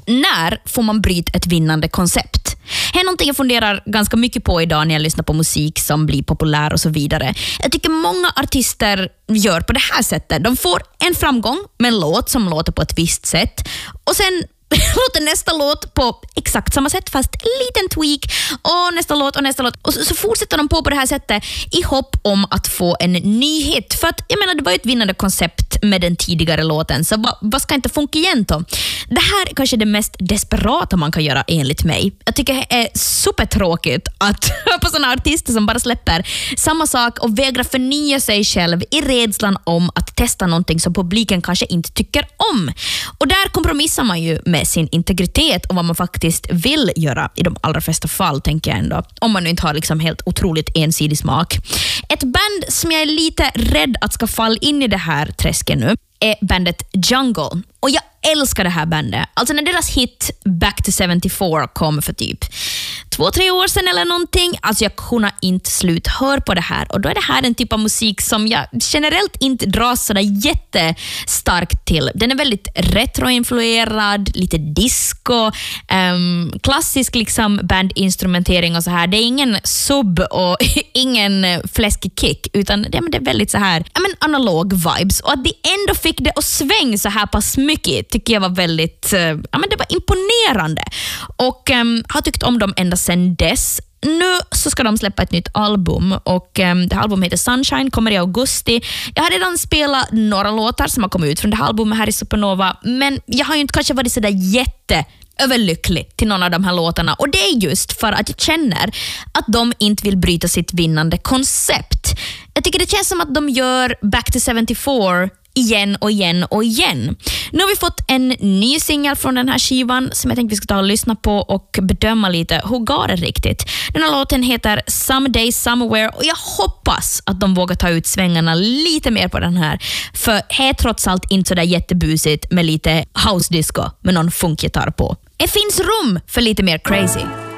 när får man bryta ett vinnande koncept? Det är någonting jag funderar ganska mycket på idag när jag lyssnar på musik som blir populär och så vidare. Jag tycker många artister gör på det här sättet. De får en framgång med en låt som låter på ett visst sätt och sen låter nästa låt på exakt samma sätt fast en liten tweak och nästa låt och så fortsätter de på det här sättet i hopp om att få en nyhet. För att jag menar, det var ju ett vinnande koncept med den tidigare låten, så vad ska inte funka igen då? Det här är kanske det mest desperata man kan göra enligt mig. Jag tycker det är supertråkigt att på sådana artister som bara släpper samma sak och vägrar förnya sig själv i rädslan om att testa någonting som publiken kanske inte tycker om. Och där kompromissar man ju med sin integritet och vad man faktiskt vill göra i de allra flesta fall, tänker jag ändå. Om man nu inte har liksom helt otroligt ensidig smak. Ett band som jag är lite rädd att ska falla in i det här träsket nu är bandet Jungle. Och jag älskar det här bandet. Alltså när deras hit Back to 74 kom för typ 2-3 år sedan eller någonting. Alltså jag kunde inte sluta höra på det här. Och då är det här en typ av musik som jag generellt inte dras sådär jättestarkt till. Den är väldigt retroinfluerad, lite disco, klassisk liksom bandinstrumentering och så här. Det är ingen sub och ingen fläskig kick, utan det är väldigt så här analog vibes. Och att de ändå fick det att svänga så här pass mycket tycker jag var väldigt det var imponerande. Och har tyckt om dem ända sedan dess. Nu så ska de släppa ett nytt album och det här albumet heter Sunshine, kommer i augusti. Jag har redan spelat några låtar som har kommit ut från det här albumet här i Supernova, men jag har ju inte kanske varit sådär överlycklig till någon av de här låtarna, och det är just för att jag känner att de inte vill bryta sitt vinnande koncept. Jag tycker det känns som att de gör Back to 74 igen och igen och igen. Nu har vi fått en ny singel från den här skivan som jag tänkte vi ska ta och lyssna på och bedöma lite hur går det riktigt. Den här låten heter Someday Somewhere och jag hoppas att de vågar ta ut svängarna lite mer på den här, för det är trots allt inte så där jättebusigt med lite house disco med någon funkgitarr på. Det finns rum för lite mer crazy.